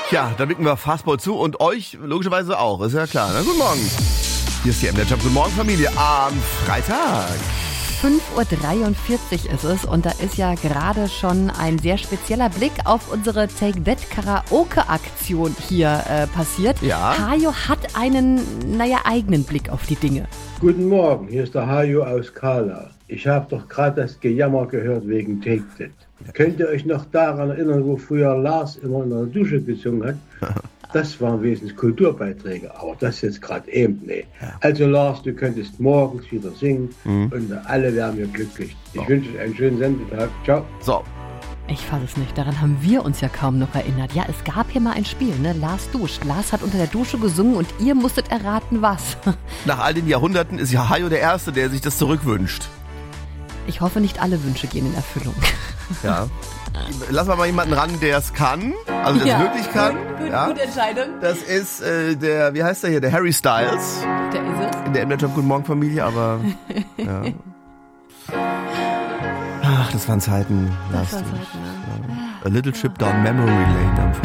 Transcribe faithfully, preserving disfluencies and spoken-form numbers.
Tja, da blicken wir Fastball zu und euch logischerweise auch, ist ja klar. Na, guten Morgen. Hier ist die M D R Jump. Guten Morgen, Familie, am Freitag. fünf Uhr dreiundvierzig ist es und da ist ja gerade schon ein sehr spezieller Blick auf unsere Take That Karaoke-Aktion hier äh, passiert. Ja. Hajo hat einen, naja, eigenen Blick auf die Dinge. Guten Morgen, hier ist der Hajo aus Kala. Ich habe doch gerade das Gejammer gehört wegen Take That. Könnt ihr euch noch daran erinnern, wo früher Lars immer in der Dusche gesungen hat? Das waren wesentlich Kulturbeiträge, aber das jetzt gerade eben, nee. Ja. Also Lars, du könntest morgens wieder singen mhm. und alle wären wir glücklich. Ich so. wünsche euch einen schönen Sendetag. Ciao. So. Ich fasse es nicht, daran haben wir uns ja kaum noch erinnert. Ja, es gab hier mal ein Spiel, ne? Lars duscht. Lars hat unter der Dusche gesungen und ihr musstet erraten, was. Nach all den Jahrhunderten ist ja Hajo der Erste, der sich das zurückwünscht. Ich hoffe, nicht alle Wünsche gehen in Erfüllung. Ja. Lassen wir mal jemanden ran, der es kann, also der es ja. wirklich kann. Gut, ja. Gute Entscheidung. Das ist äh, der, wie heißt der hier, der Harry Styles. Der ist es. In der M D R Jump Guten Morgen Familie, aber ja. Ach, das waren Zeiten. Das waren Zeiten, ne? A little trip down memory lane.